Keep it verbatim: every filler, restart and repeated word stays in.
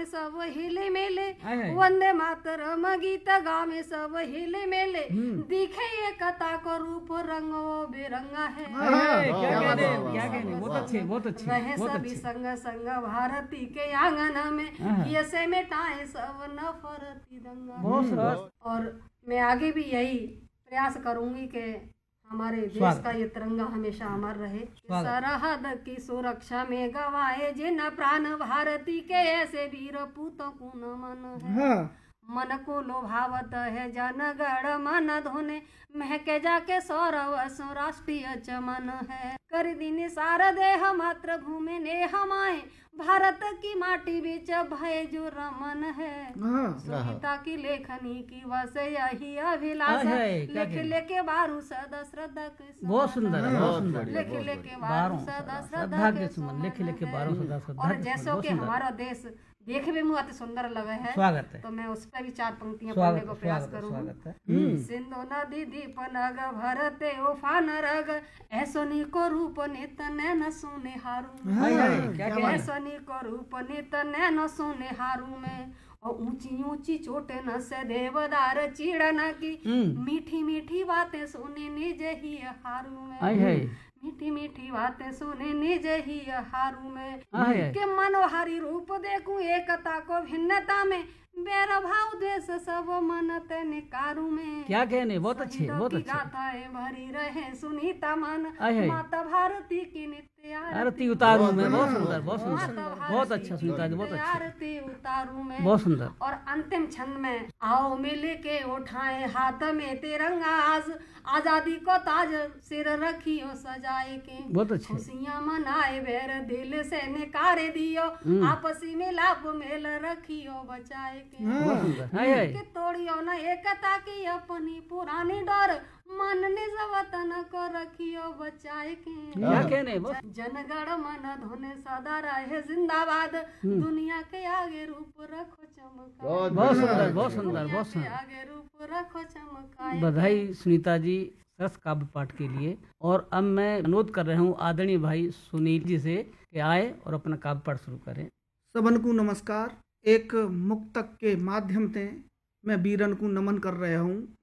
में सब हिले मेले, वंदे मातरम गीत गावे सब हिले मेले, दिखे ये कथा को रूप रंगो बेरंगा है। क्या कहने क्या कहने बहुत अच्छे बहुत अच्छे वह सभी संग संग भारती के आंगन में, ये से मिटाए सब नफरती दंगा। और मैं आगे भी यही प्रयास करूंगी कि हमारे देश का ये तिरंगा हमेशा अमर रहे। सरहद की सुरक्षा में गवाए जिन प्राण भारती के, ऐसे वीर पूतों को नमन है। मन को लोभावत है जनगण मन धोने, महके जाके सौरव राष्ट्रीय चमन है। कर दिन सार देह मातृभूमि ने हमाए, भारत की माटी बीच भय जो रमन है। सुनीता की लेखनी की बस यही अभिलाष है, लिख लेके बारू सदा श्रद्धा के समान। बहुत सुंदर बहुत सुंदर लिख लेके बारू सदा श्रद्धा के समान, लिख लेके बारू सदा श्रद्धा। और जैसो कि हमारा देश देखे में मुझे सुंदर लगे है, स्वागत है। तो मैं उस पर भी चार पंक्तियां पढ़ने को प्रयास करूँ। सिंधु नदी दीप नग भरते उफान रग, ऐसो नी को रूप नित नैन सुने हारू। ऐसो नी को रूप नित नैन सुने हारू में, और ऊंची ऊंची चोटे न से देवदार चिड़न की, मीठी मीठी बातें सुने निज ही हारू में। मीठी मीठी बातें सुने निज ही हारू में, के मनोहारी रूप देखूं एकता को भिन्नता में, बेरा भाव देश सब मनत निकारू में। क्या कहने बहुत अच्छे बहुत अच्छे। गाथाएं भरी रहे सुनीता मन, माता भारती की नित्य आरती उतारू में। बहुत सुंदर बहुत सुंदर बहुत अच्छा सुनीता जी बहुत अच्छा। आरती उतारू में बहुत सुंदर। और अंतिम छंद में, आओ मिल के उठाए हाथ में तिरंगा, आज आजादी को ताज सिर रखियो सजाए के। बहुत अच्छे। खुशियाँ मनाए बेर दिल से निकारे दियो, आपसी में लाभ मेल रखियो बचाए के। के तोड़ियो न एकता की अपनी पुरानी डर, मन निज वतन को रखियो बचाए के। क्या कहने जनगण मन धोने सदा रहे जिंदाबाद, दुनिया के आगे रूप रखो चमकाए। बहुत सुंदर बहुत सुंदर बहुत सुंदर। आगे रूप रखो चमकाए। बधाई सुनीता जी सरस काव्य पाठ के लिए। और अब मैं अनुरोध कर रहा हूँ आदरणीय भाई सुनील जी से कि आए और अपना काव्य पाठ शुरू करें। सबन को नमस्कार। एक मुक्तक के माध्यम से मैं वीरन को नमन कर रहा हूँ।